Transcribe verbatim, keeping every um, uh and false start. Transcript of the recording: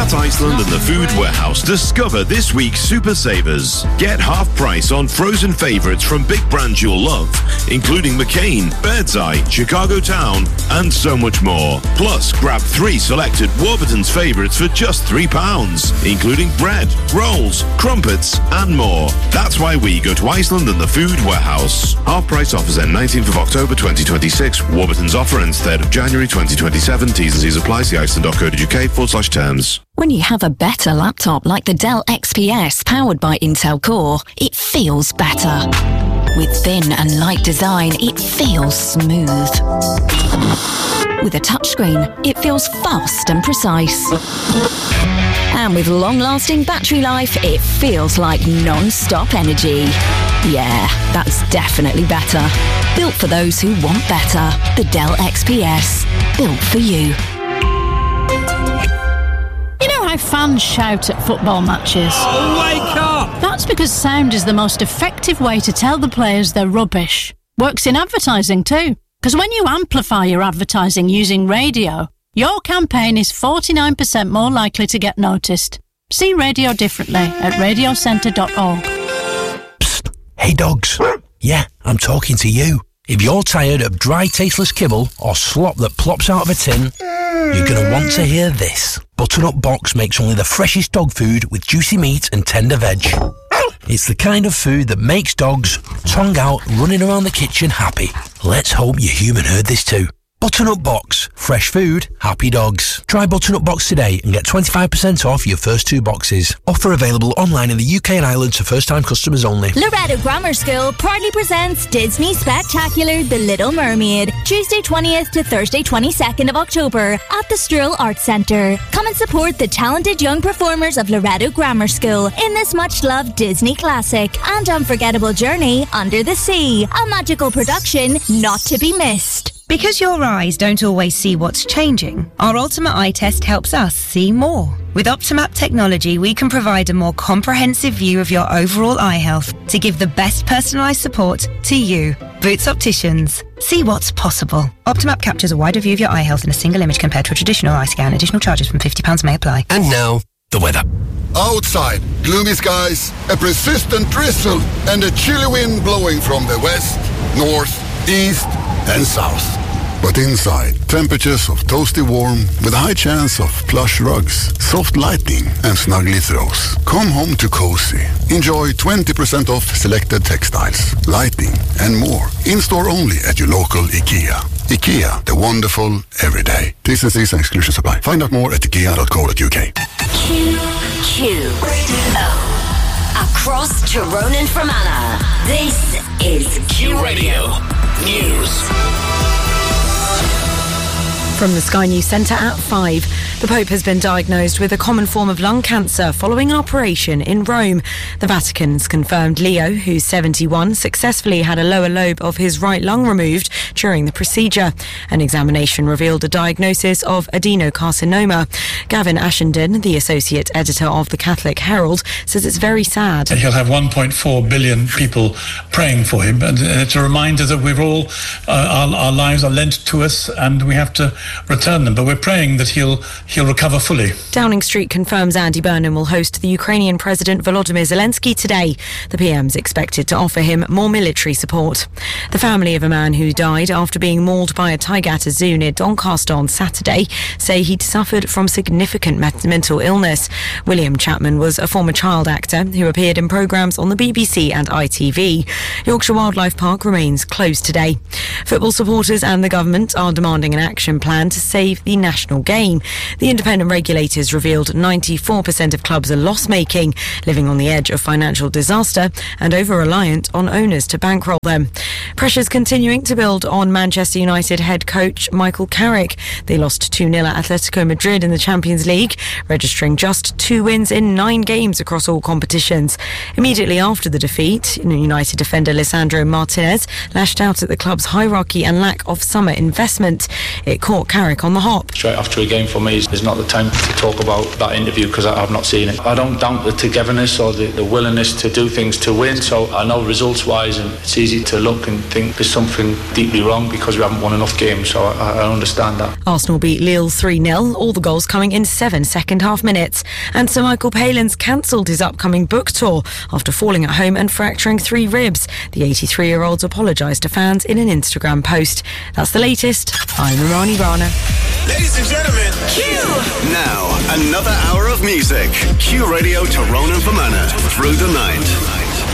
At Iceland and the Food Warehouse, discover this week's Super Savers. Get half price on frozen favourites from big brands you'll love, including McCain, Birdseye, Chicago Town, and so much more. Plus, grab three selected Warburton's favourites for just three pounds, including bread, rolls, crumpets, and more. That's why we go to Iceland and the Food Warehouse. Half price offers end nineteenth of October twenty twenty-six. Warburton's offer ends third of January twenty twenty-seven. T's and C's apply. See iceland.co.uk forward slash terms. When you have a better laptop like the Dell X P S powered by Intel Core, it feels better. With thin and light design, it feels smooth. With a touchscreen, it feels fast and precise. And with long-lasting battery life, it feels like non-stop energy. Yeah, that's definitely better. Built for those who want better. The Dell X P S. Built for you. You know how fans shout at football matches? Oh, wake up! That's because sound is the most effective way to tell the players they're rubbish. Works in advertising too. Because when you amplify your advertising using radio, your campaign is forty-nine percent more likely to get noticed. See radio differently at radio centre dot org. Psst. Hey dogs. Yeah, I'm talking to you. If you're tired of dry, tasteless kibble or slop that plops out of a tin, you're going to want to hear this. Butternut Box makes only the freshest dog food with juicy meat and tender veg. It's the kind of food that makes dogs, tongue out, running around the kitchen happy. Let's hope your human heard this too. Butternut Box. Fresh food, happy dogs. Try Butternut Box today and get twenty-five percent off your first two boxes. Offer available online in the U K and Ireland to first-time customers only. Loretto Grammar School proudly presents Disney Spectacular The Little Mermaid, Tuesday twentieth to Thursday twenty-second of October at the Stroll Arts Centre. Come and support the talented young performers of Loretto Grammar School in this much-loved Disney classic and unforgettable journey under the sea. A magical production not to be missed. Because your eyes don't always see what's changing, our Ultimate Eye Test helps us see more. With Optimap technology, we can provide a more comprehensive view of your overall eye health to give the best personalised support to you. Boots Opticians. See what's possible. Optimap captures a wider view of your eye health in a single image compared to a traditional eye scan. Additional charges from fifty pounds may apply. And now, the weather. Outside, gloomy skies, a persistent drizzle, and a chilly wind blowing from the west, north, east, and south. But inside, temperatures of toasty warm with a high chance of plush rugs, soft lighting, and snuggly throws. Come home to cozy. Enjoy twenty percent off selected textiles, lighting, and more. In-store only at your local IKEA. IKEA, the wonderful everyday. T's and C's and exclusions apply. Find out more at ikea dot co dot uk. Q Q Radio. Across Tyrone and Fermanagh, this is Q Radio News. From the Sky News Centre at five, the Pope has been diagnosed with a common form of lung cancer following an operation in Rome. The Vatican's confirmed Leo, who's seventy-one, successfully had a lower lobe of his right lung removed during the procedure. An examination revealed a diagnosis of adenocarcinoma. Gavin Ashenden, the associate editor of the Catholic Herald, says it's very sad. He'll have one point four billion people praying for him, and it's a reminder that we're all, uh, our, our lives are lent to us and we have to return them, but we're praying that he'll he'll recover fully. Downing Street confirms Andy Burnham will host the Ukrainian President Volodymyr Zelensky today. The P M's expected to offer him more military support. The family of a man who died after being mauled by a tiger at a zoo near Doncaster on Saturday say he'd suffered from significant mental illness. William Chapman was a former child actor who appeared in programmes on the B B C and I T V. Yorkshire Wildlife Park remains closed today. Football supporters and the government are demanding an action plan to save the national game. The independent regulators revealed ninety-four percent of clubs are loss-making, living on the edge of financial disaster and over-reliant on owners to bankroll them. Pressure's continuing to build on Manchester United head coach Michael Carrick. They lost two nil at Atletico Madrid in the Champions League, registering just two wins in nine games across all competitions. Immediately after the defeat, United defender Lisandro Martinez lashed out at the club's hierarchy and lack of summer investment. It caught caught Carrick on the hop. Straight after a game for me is not the time to talk about that interview because I've not seen it. I don't doubt the togetherness or the, the willingness to do things to win, so I know results-wise and it's easy to look and think there's something deeply wrong because we haven't won enough games, so I, I understand that. Arsenal beat Lille three nil, all the goals coming in seven second-half minutes. And Sir Michael Palin's cancelled his upcoming book tour after falling at home and fracturing three ribs. The eighty-three-year-old's apologised to fans in an Instagram post. That's the latest. I'm Imani Rana. Ladies and gentlemen, Q! Now, another hour of music. Q Radio to Ronan Fermanagh through the night.